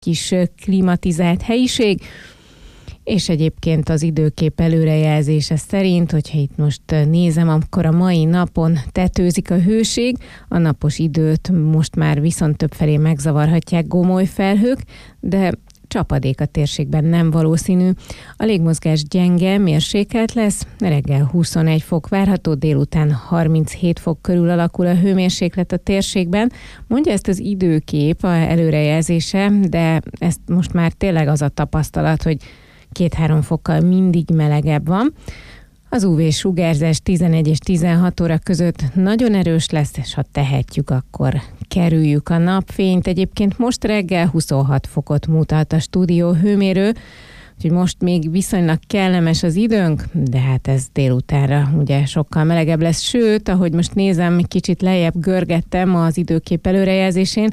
kis klimatizált helyiség, és egyébként az időkép előrejelzése szerint, hogyha itt most nézem, akkor a mai napon tetőzik a hőség, a napos időt most már viszont többfelé megzavarhatják gomoly felhők, de csapadék a térségben nem valószínű. A légmozgás gyenge, mérsékelt lesz, reggel 21 fok várható, délután 37 fok körül alakul a hőmérséklet a térségben. Mondja ezt az időkép előrejelzése, de ezt most már tényleg az a tapasztalat, hogy 2-3 fokkal mindig melegebb van. Az UV-sugárzás 11 és 16 óra között nagyon erős lesz, és ha tehetjük, akkor kerüljük a napfényt. Egyébként most reggel 26 fokot mutat a stúdió hőmérő, úgyhogy most még viszonylag kellemes az időnk, de hát ez délutánra ugye sokkal melegebb lesz. Sőt, ahogy most nézem, kicsit lejjebb görgettem az időkép előrejelzésén,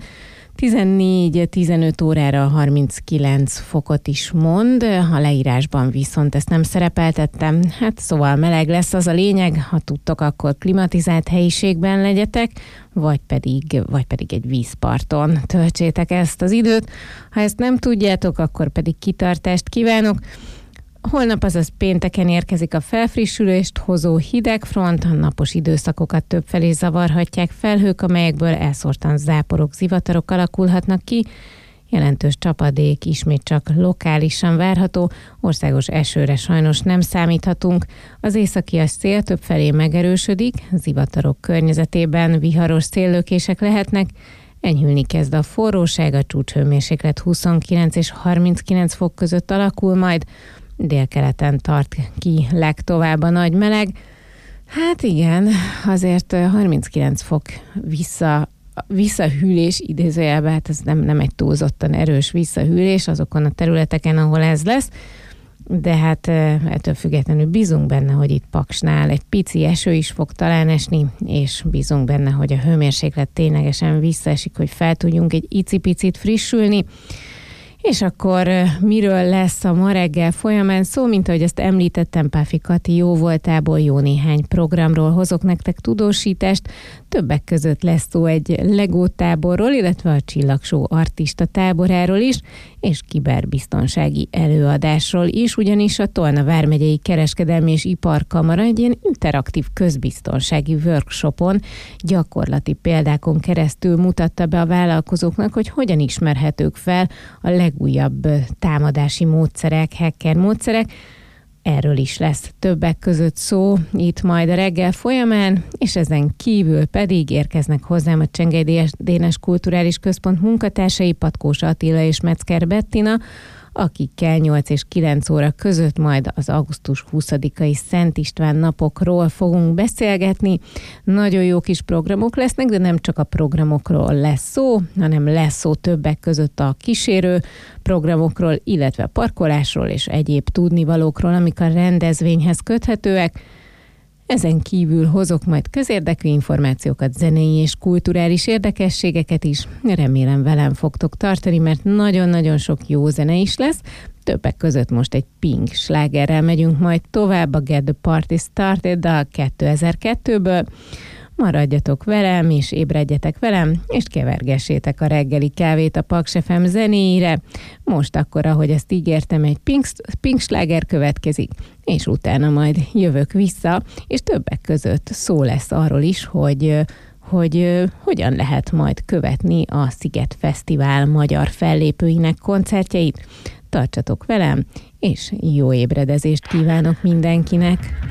14-15 órára 39 fokot is mond, a leírásban viszont ezt nem szerepeltettem. Hát szóval meleg lesz, az a lényeg, ha tudtok, akkor klimatizált helyiségben legyetek, vagy pedig egy vízparton töltsétek ezt az időt. Ha ezt nem tudjátok, akkor pedig kitartást kívánok. Holnap, azaz pénteken érkezik a felfrissülést hozó hidegfront, a napos időszakokat többfelé zavarhatják felhők, amelyekből elszórtan záporok, zivatarok alakulhatnak ki. Jelentős csapadék ismét csak lokálisan várható, országos esőre sajnos nem számíthatunk. Az északias szél többfelé megerősödik, zivatarok környezetében viharos széllökések lehetnek, enyhülni kezd a forróság, a csúcshőmérséklet 29 és 39 fok között alakul majd, délkeleten tart ki legtovább a nagy meleg. Hát igen, azért 39 fok visszahűlés idézőjelben, hát ez nem egy túlzottan erős visszahűlés azokon a területeken, ahol ez lesz, de hát ettől függetlenül bízunk benne, hogy itt Paksnál egy pici eső is fog talán esni, és bízunk benne, hogy a hőmérséklet ténylegesen visszaesik, hogy fel tudjunk egy icipicit frissülni. És akkor miről lesz a ma reggel folyamán szó, mint ahogy ezt említettem, Páfi Kati jóvoltából jó néhány programról hozok nektek tudósítást. Többek között lesz szó egy Lego táborról, illetve a Csillagshow artista táboráról is, és kiberbiztonsági előadásról is, ugyanis a Tolna vármegyei kereskedelmi és iparkamara egy ilyen interaktív közbiztonsági workshopon, gyakorlati példákon keresztül mutatta be a vállalkozóknak, hogy hogyan ismerhetők fel a legújabb támadási módszerek, hacker módszerek. Erről is lesz többek között szó itt majd a reggel folyamán, és ezen kívül pedig érkeznek hozzám a Csengely Dénes Kulturális Központ munkatársai, Patkós Attila és Metzger Bettina, akikkel 8 és 9 óra között majd az augusztus 20-ai Szent István napokról fogunk beszélgetni. Nagyon jó kis programok lesznek, de nem csak a programokról lesz szó, hanem lesz szó többek között a kísérő programokról, illetve a parkolásról és egyéb tudnivalókról, amik a rendezvényhez köthetőek. Ezen kívül hozok majd közérdekű információkat, zenei és kulturális érdekességeket is. Remélem velem fogtok tartani, mert nagyon-nagyon sok jó zene is lesz. Többek között most egy Pink slágerrel megyünk majd tovább, a Get the Party Started a 2002-ből. Maradjatok velem, és ébredjetek velem, és kevergessétek a reggeli kávét a Paks FM zenéire. Most akkor, ahogy ezt ígértem, egy Pink sláger következik, és utána majd jövök vissza, és többek között szó lesz arról is, hogy hogyan lehet majd követni a Sziget Fesztivál magyar fellépőinek koncertjeit. Tartsatok velem, és jó ébredezést kívánok mindenkinek!